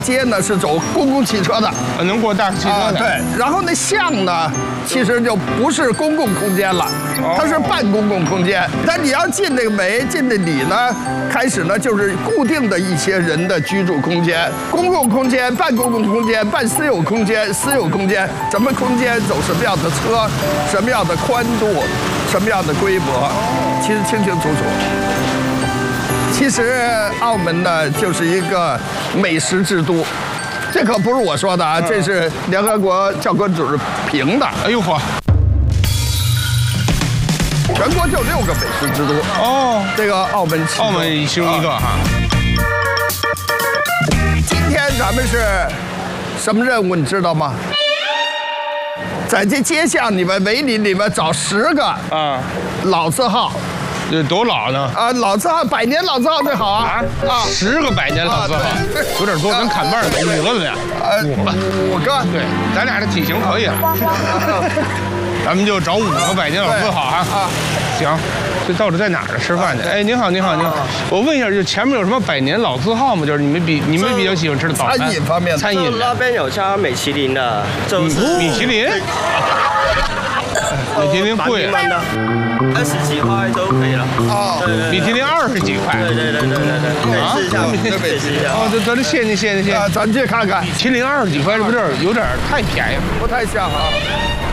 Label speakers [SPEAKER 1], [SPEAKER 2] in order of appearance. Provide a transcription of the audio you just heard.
[SPEAKER 1] 街呢是走公共汽车的，
[SPEAKER 2] 能过大汽车的。
[SPEAKER 1] 对，然后那巷呢，其实就不是公共空间了，它是半公共空间。但你要进那个门，进那里呢，开始呢就是固定的一些人的居住空间，公共空间、半公共空间、半私有空间、私有空间，什么空间走什么样的车，什么样的宽度，什么样的规模，其实清清楚楚。其实澳门呢就是一个美食之都，这可不是我说的啊，这是联合国教科组织评的。
[SPEAKER 2] 哎呦嚯！
[SPEAKER 1] 全国就6个美食之都哦，这个澳门
[SPEAKER 2] 其中一个哈。
[SPEAKER 1] 今天咱们是什么任务你知道吗？在这街巷里面、围林里面找10个老字号。
[SPEAKER 2] 多老呢？
[SPEAKER 1] 老字号，100年老字号最好啊
[SPEAKER 2] ！10个100年老字号，有点多，咱砍半5个怎么样
[SPEAKER 1] ？5个，
[SPEAKER 2] 对，咱俩的体型可以了。咱们就找5个100年老字号啊！行，这到底在哪儿吃饭去？哎，您好，您好，您好。我问一下，就前面有什么100年老字号吗？就是你们比较喜欢吃的早餐。
[SPEAKER 1] 餐饮方面，
[SPEAKER 3] 餐饮那边有家米其林的，
[SPEAKER 2] 米其林。米其林贵
[SPEAKER 3] ，20几块都可以了。
[SPEAKER 2] 米其林20几块。
[SPEAKER 3] 对，可以试一下，可以试一下。
[SPEAKER 2] 咱这谢谢。
[SPEAKER 1] 咱去看看。
[SPEAKER 2] 米其林20几块，是不是有点太便宜了？
[SPEAKER 1] 不太像啊。